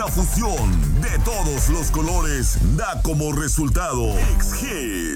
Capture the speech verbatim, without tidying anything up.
La fusión de todos los colores da como resultado X-Hit.